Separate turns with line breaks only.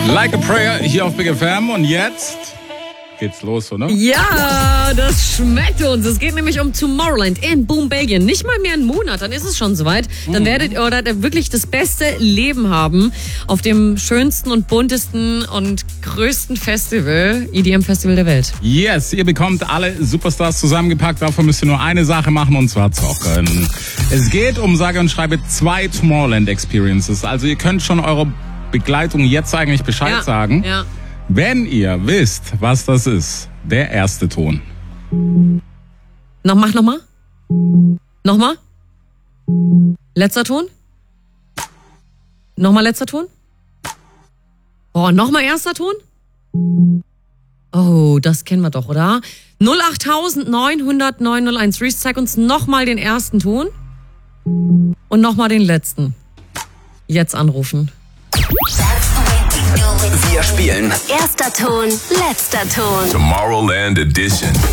Like a Prayer hier auf Big FM und jetzt geht's los, oder?
Ja, das schmeckt uns. Es geht nämlich um Tomorrowland in Boom, Belgien. Nicht mal mehr einen Monat, dann ist es schon soweit. Dann werdet ihr wirklich das beste Leben haben auf dem schönsten und buntesten und größten Festival, EDM-Festival der Welt.
Yes, ihr bekommt alle Superstars zusammengepackt. Dafür müsst ihr nur eine Sache machen und zwar zocken. Es geht um sage und schreibe 2 Tomorrowland Experiences. Also ihr könnt schon eure Begleitung jetzt eigentlich Bescheid sagen.
Ja.
Wenn ihr wisst, was das ist, der erste Ton.
Nochmal. Nochmal. Letzter Ton. Nochmal letzter Ton. Oh, nochmal erster Ton. Oh, das kennen wir doch, oder? 08900 901. Reese, zeig uns nochmal den ersten Ton. Und nochmal den letzten. Jetzt anrufen.
Wir spielen
Erster Ton, letzter Ton.
Tomorrowland Edition.